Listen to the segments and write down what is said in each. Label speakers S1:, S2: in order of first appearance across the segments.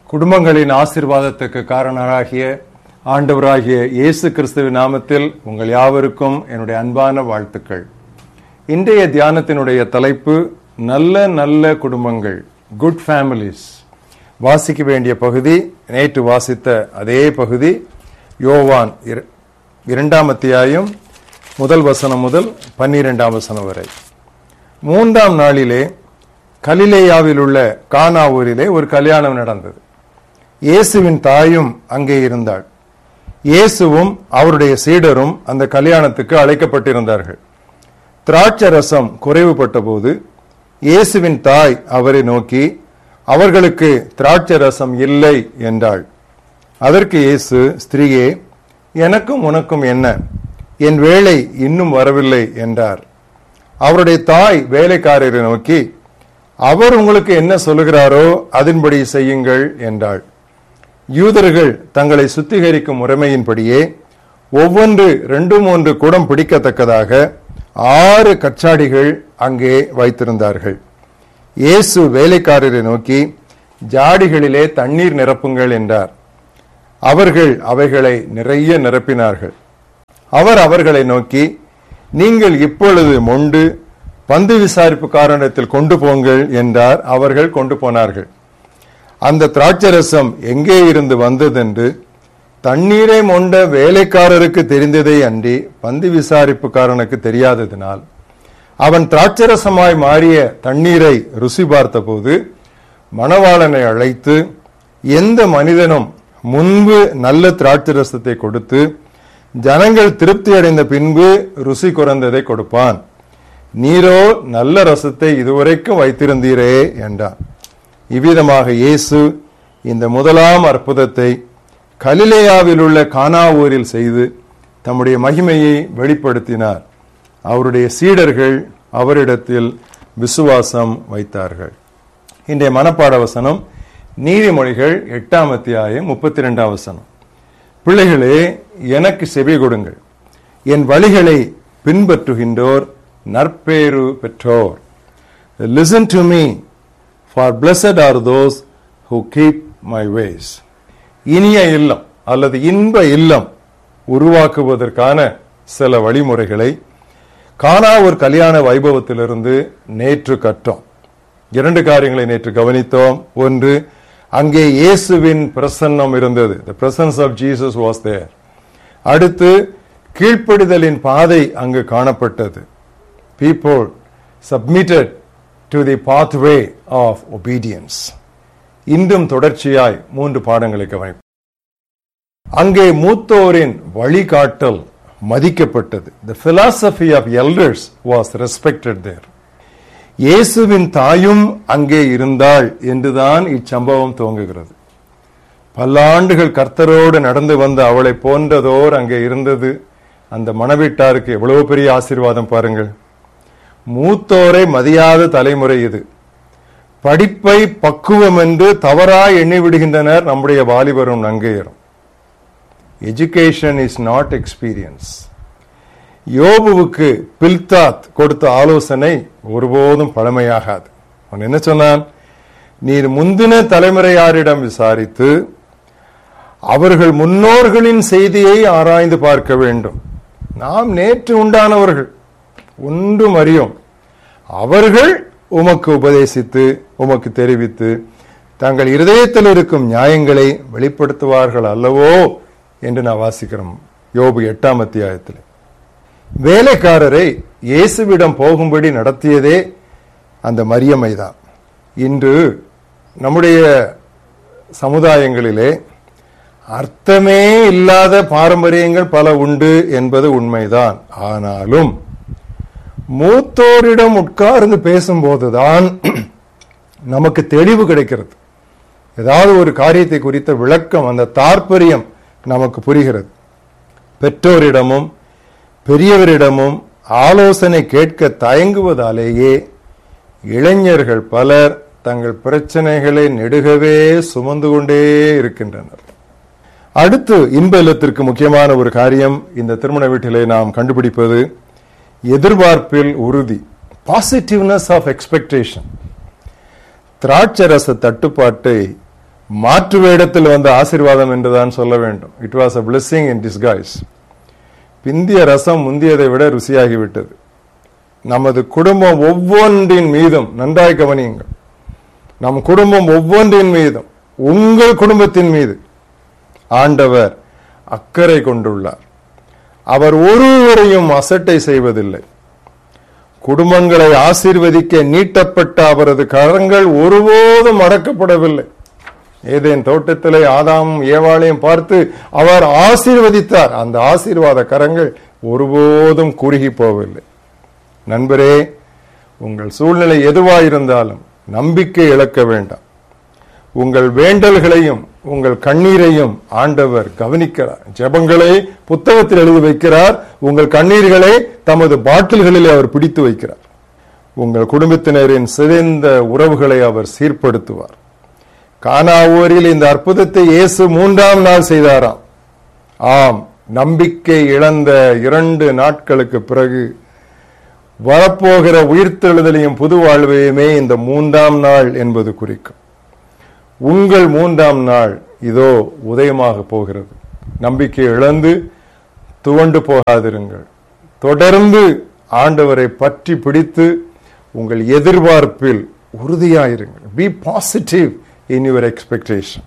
S1: குடும்பங்களின் ஆசீர்வாதத்துக்கு காரணராகிய ஆண்டவராகிய இயேசு கிறிஸ்துவின் நாமத்தில் உங்கள் யாவருக்கும் என்னுடைய அன்பான வாழ்த்துக்கள். இன்றைய தியானத்தினுடைய தலைப்பு நல்ல நல்ல குடும்பங்கள், குட் ஃபேமிலிஸ். வாசிக்க வேண்டிய பகுதி, நேற்று வாசித்த அதே பகுதி, யோவான் 2ஆம் அத்தியாயம் 1 வசனம் முதல் 12ஆம் வசனம் வரை. 3ஆம் நாளிலே கலிலேயாவில் உள்ள கானா ஊரிலே ஒரு கல்யாணம் நடந்தது. இயேசுவின் தாயும் அங்கே இருந்தாள். இயேசுவும் அவருடைய சீடரும் அந்த கல்யாணத்துக்கு அழைக்கப்பட்டிருந்தார்கள். திராட்சை ரசம் குறைவுபட்ட போது இயேசுவின் தாய் அவரை நோக்கி, அவர்களுக்கு திராட்சை ரசம் இல்லை என்றாள். அதற்கு இயேசு, ஸ்திரீயே, எனக்கும் உனக்கும் என்ன? என் வேளை இன்னும் வரவில்லை என்றார். அவருடைய தாய் வேலைக்காரரை நோக்கி, அவர் உங்களுக்கு என்ன சொல்லுகிறாரோ அதன்படி செய்யுங்கள் என்றாள். யூதர்கள் தங்களை சுத்திகரிக்கும் முறைமையின்படியே ஒவ்வொன்று 2-3 குடம் பிடிக்கத்தக்கதாக 6 கச்சாடிகள் அங்கே வைத்திருந்தார்கள். இயேசு வேலைக்காரரை நோக்கி, ஜாடிகளிலே தண்ணீர் நிரப்புங்கள் என்றார். அவர்கள் அவைகளை நிறைய நிரப்பினார்கள். அவர் அவர்களை நோக்கி, நீங்கள் இப்பொழுது மொண்டு பந்து விசாரிப்புக்காரனிடத்தில் கொண்டு போங்கள் என்றார். அவர்கள் கொண்டு போனார்கள். அந்த திராட்சரசம் எங்கே இருந்து வந்ததென்று தண்ணீரை மொண்ட வேலைக்காரருக்கு தெரிந்ததே அன்றி பந்து விசாரிப்புக்காரனுக்கு தெரியாததினால் அவன் திராட்சரசமாய் மாறிய தண்ணீரை ருசி பார்த்தபோது மணவாளனை அழைத்து, எந்த மனிதனும் முன்பு நல்ல திராட்சரசத்தை கொடுத்து ஜனங்கள் திருப்தி அடைந்த பின்பு ருசி குறைந்ததை கொடுப்பான், நீரோ நல்ல ரசத்தை இதுவரைக்கும் வைத்திருந்தீரே என்றான். இவ்விதமாக இயேசு இந்த முதலாம் அற்புதத்தை கலிலேயாவில் உள்ள கானா ஊரில் செய்து தம்முடைய மகிமையை வெளிப்படுத்தினார். அவருடைய சீடர்கள் அவரிடத்தில் விசுவாசம் வைத்தார்கள். இன்றைய மனப்பாட வசனம் நீதிமொழிகள் 8ஆம் அத்தியாயம் 32ஆம் வசனம். பிள்ளைகளே, எனக்கு செவி கொடுங்கள், என் வழிகளை பின்பற்றுகின்றோர் நற்பேறு பெற்றோர். Listen to me, for blessed are those who keep my ways. இனிய இல்லம் அல்லது இன்ப இல்லம் உருவாக்குவதற்கான சில வழிமுறைகளை கானா ஒரு கல்யாண வைபவத்திலிருந்து நேற்று கற்றோம். 2 காரியங்களை நேற்று கவனித்தோம். ஒன்று, அங்கே இயேசுவின் பிரசன்னம் இருந்தது. The presence of Jesus was there. அடுத்து, கீழ்ப்படிதலின் பாதை அங்கு காணப்பட்டது. People submitted to the pathway of obedience. இன்றும் தொடர்ச்சியாய் 3 பாடங்களை கவனிப்போம். அங்கே மூத்தோரின் வழிகாட்டல் மதிக்கப்பட்டது. The philosophy of elders was respected there. இயேசுவின் தாயும் அங்கே இருந்தாள் என்றுதான் இச்சம்பவம் துவங்குகிறது. பல்லாண்டுகள் கர்த்தரோடு நடந்து வந்த அவளை போன்றதோர் அங்கே இருந்தது. அந்த மணவீட்டாருக்கு எவ்வளவு பெரிய ஆசீர்வாதம் பாருங்கள். மூத்தோரை மதியாத தலைமுறை இது. படிப்பை பக்குவம் என்று தவறாய் எண்ணி விடுகின்றனர் நம்முடைய வாலிபரும் நங்கையரும். Education is not experience. யோபுவுக்கு Bildad கொடுத்த ஆலோசனை ஒருபோதும் பழமையாகாது. அவன் என்ன சொன்னான்? நீர் முந்தின தலைமுறையாரிடம் விசாரித்து அவர்கள் முன்னோர்களின் செய்தியை ஆராய்ந்து பார்க்க வேண்டும். நாம் நேற்று உண்டானவர்கள், ஒன்றும் அறியோம். அவர்கள் உமக்கு உபதேசித்து உமக்கு தெரிவித்து தங்கள் இருதயத்தில் இருக்கும் நியாயங்களை வெளிப்படுத்துவார்கள் அல்லவோ என்று நான் வாசிக்கிறோம் யோபு 8ஆம் அத்தியாயத்தில். வேலைக்காரரை இயேசுவிடம் போகும்படி நடத்தியதே அந்த மரியமைதான். இன்று நம்முடைய சமுதாயங்களிலே அர்த்தமே இல்லாத பாரம்பரியங்கள் பல உண்டு என்பது உண்மைதான். ஆனாலும் மூத்தோரிடம் உட்கார்ந்து பேசும்போதுதான் நமக்கு தெளிவு கிடைக்கிறது. ஏதாவது ஒரு காரியத்தை குறித்த விளக்கம், அந்த தாற்பயம் நமக்கு புரிகிறது. பெற்றோரிடமும் பெரியவரிடமும் ஆலோசனை கேட்க தயங்குவதாலேயே இளைஞர்கள் பலர் தங்கள் பிரச்சனைகளை நெடுகவே சுமந்து கொண்டே இருக்கின்றனர். அடுத்து, இன்ப இல்லத்திற்கு முக்கியமான ஒரு காரியம் இந்த திருமண வீட்டிலே நாம் கண்டுபிடிப்பது எதிர்பார்ப்பில் உறுதி. Positiveness of expectation. திராட்சரச தட்டுப்பாட்டை மாற்று வேடத்தில் வந்த ஆசீர்வாதம் என்றுதான் சொல்ல வேண்டும். It was a blessing in disguise. பிந்திய ரசம் முந்தியதை விட ருசியாகிவிட்டது. நமது குடும்பம் ஒவ்வொன்றின் மீதும் நன்றாய் கவனியுங்கள். நம் குடும்பம் ஒவ்வொன்றின் மீதும், உங்கள் குடும்பத்தின் மீது ஆண்டவர் அக்கறை கொண்டுள்ளார். அவர் ஒருவரையும் அசட்டை செய்வதில்லை. குடும்பங்களை ஆசீர்வதிக்க நீட்டப்பட்ட அவரது கரங்கள் ஒருபோதும் அடக்கப்படவில்லை. ஏதேன் தோட்டத்திலே ஆதாமும் ஏவாளையும் பார்த்து அவர் ஆசீர்வதித்தார். அந்த ஆசீர்வாத கரங்கள் ஒருபோதும் குறுகி போகவில்லை. நண்பரே, உங்கள் சூழ்நிலை எதுவாயிருந்தாலும் நம்பிக்கை இழக்க வேண்டாம். உங்கள் வேண்டல்களையும் உங்கள் கண்ணீரையும் ஆண்டவர் கவனிக்கிறார். ஜெபங்களை புத்தகத்தில் எழுதி வைக்கிறார். உங்கள் கண்ணீர்களை தமது பாட்டில்களிலே அவர் பிடித்து வைக்கிறார். உங்கள் குடும்பத்தினரின் சிதைந்த உறவுகளை அவர் சீர்படுத்துவார். கானா ஊரில் இந்த அற்புதத்தை இயேசு 3ஆம் நாள் செய்தாராம். ஆம், நம்பிக்கை இழந்த 2 நாட்களுக்கு பிறகு வரப்போகிற உயிர்த்தெழுதலையும் புது வாழ்வையுமே இந்த 3ஆம் நாள் என்பது குறிக்கும். உங்கள் 3ஆம் நாள் இதோ உதயமாக போகிறது. நம்பிக்கை இழந்து துவண்டு போகாதிருங்கள். தொடர்ந்து ஆண்டவரை பற்றி பிடித்து உங்கள் எதிர்பார்ப்பில் உறுதியாயிருங்கள். B positive in your expectation.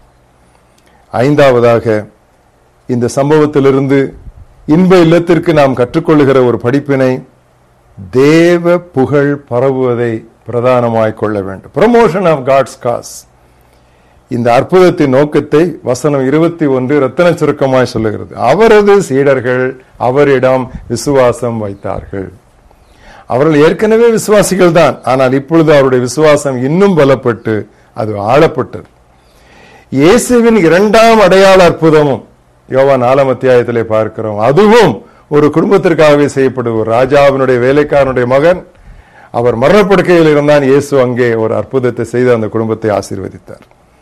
S1: 5ஆவதாக, இந்த சம்பவத்திலிருந்து இன்ப இல்லத்திற்கு நாம் கற்றுக்கொள்ளுகிற ஒரு படிப்பினை, தேவ புகழ் பரவுவதை பிரதானமாய் கொள்ள வேண்டும். Promotion of God's cos. இந்த அற்புதத்தின் நோக்கத்தை வசனம் 21 ரத்தின சுருக்கமாய் சொல்லுகிறது. அவரது சீடர்கள் அவரிடம் விசுவாசம் வைத்தார்கள். அவர்கள் ஏற்கனவே விசுவாசிகள் தான். ஆனால் இப்பொழுது அவருடைய விசுவாசம் இன்னும் பலப்பட்டு அது ஆளப்பட்டது. இயேசுவின் 2ஆம் அடையாள அற்புதமும் யோவான் 4ஆம் அத்தியாயத்திலே பார்க்கிறோம். அதுவும் ஒரு குடும்பத்திற்காகவே செய்யப்படுவது. ஒரு ராஜாவினுடைய வேலைக்காரனுடைய மகன், அவர் மரணப்படுக்கையில் இருந்தான். இயேசு அங்கே ஒரு அற்புதத்தை செய்து அந்த குடும்பத்தை ஆசீர்வதித்தார்.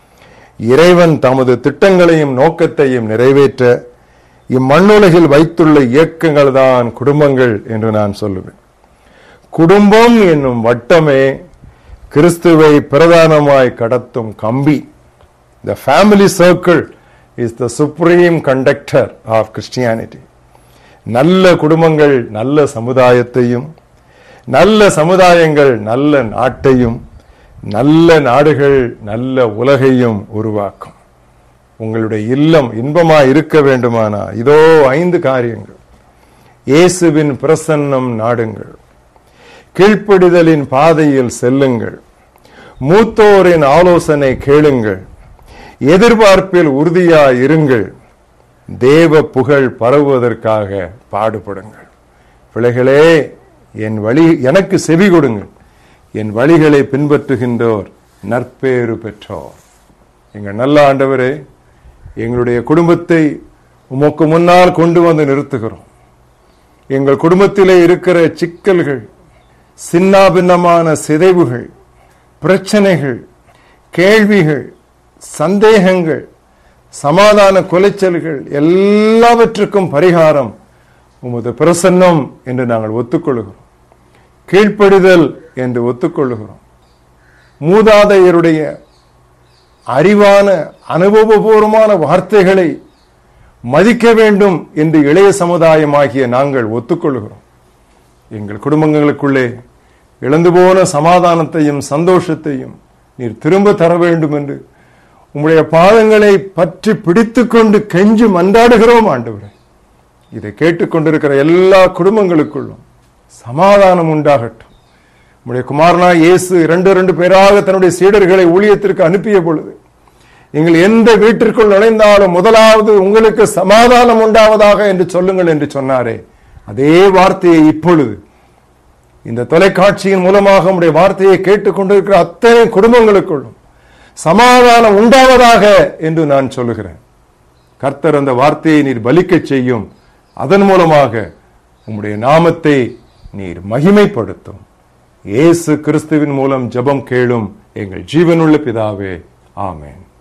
S1: இறைவன் தமது திட்டங்களையும் நோக்கத்தையும் நிறைவேற்ற இம்மண்ணுலகில் வைத்துள்ள இயக்கங்கள் தான் குடும்பங்கள் என்று நான் சொல்லுவேன். குடும்பம் என்னும் வட்டமே கிறிஸ்துவை பிரதானமாய் கடத்தும் கம்பி. The family circle is the supreme conductor of Christianity. நல்ல குடும்பங்கள் நல்ல சமுதாயத்தையும், நல்ல சமுதாயங்கள் நல்ல நாட்டையும், நல்ல நாடுகள் நல்ல உலகையும் உருவாக்கும். உங்களுடைய இல்லம் இன்பமாய் இருக்க வேண்டுமானா இதோ 5 காரியங்கள். இயேசுவின் பிரசன்னம் நாடுங்கள், கீழ்ப்படிதலின் பாதையில் செல்லுங்கள், மூத்தோரின் ஆலோசனை கேளுங்கள், எதிர்பார்ப்பில் உறுதியாய் இருங்கள், தேவ புகழ் பரவுவதற்காக பாடுபடுங்கள். பிள்ளைகளே, என் வழி எனக்கு செவி கொடுங்கள், என் வழிகளை பின்பற்றுகின்றோர் நற்பேறு பெற்றோர். எங்கள் நல்ல ஆண்டவரே, எங்களுடைய குடும்பத்தை உமக்கு முன்னால் கொண்டு வந்து நிறுத்துகிறோம். எங்கள் குடும்பத்திலே இருக்கிற சிக்கல்கள், சின்னாபின்னமான சிதைவுகள், பிரச்சனைகள், கேள்விகள், சந்தேகங்கள், சமாதான குலைச்சல்கள் எல்லாவற்றுக்கும் பரிகாரம் உமது பிரசன்னம் என்று நாங்கள் ஒத்துக்கொள்கிறோம். கீழ்ப்படிதல் என்று ஒத்துக்கொள்ளுகிறோம். மூதாதையருடைய அறிவான அனுபவபூர்வமான வார்த்தைகளை மதிக்க வேண்டும் என்று இளைய சமுதாயமாகிய நாங்கள் ஒத்துக்கொள்கிறோம். எங்கள் குடும்பங்களுக்குள்ளே இழந்து போன சமாதானத்தையும் சந்தோஷத்தையும் நீர் திரும்ப தர வேண்டும் என்று உம்முடைய பாதங்களை பற்றி பிடித்துக் கொண்டு கெஞ்சி மன்றாடுகிறோம் ஆண்டவரே. இதை கேட்டுக்கொண்டிருக்கிற எல்லா குடும்பங்களுக்குள்ளும் சமாதானம் உண்டாகட்டும். உம்முடைய குமாரனா இயேசு 2 பேராக தன்னுடைய சீடர்களை ஊழியத்திற்கு அனுப்பிய பொழுது, நீங்கள் எந்த வீட்டிற்குள் நுழைந்தாலும் முதலாவது உங்களுக்கு சமாதானம் உண்டாவதாக என்று சொல்லுங்கள் என்று சொன்னாரே, அதே வார்த்தையை இப்பொழுது இந்த தொலைக்காட்சியின் மூலமாக உம்முடைய வார்த்தையை கேட்டுக்கொண்டிருக்கிற அத்தனை குடும்பங்களுக்குள்ளும் சமாதானம் உண்டாவதாக என்று நான் சொல்லுகிறேன். கர்த்தர் அந்த வார்த்தையை நீர் பலிக்கச் செய்யும். அதன் மூலமாக உம்முடைய நாமத்தை நீர் மகிமைப்படுத்தும். இயேசு கிறிஸ்துவின் மூலம் ஜெபம் கேளும் எங்கள் ஜீவனுள்ள பிதாவே, ஆமென்.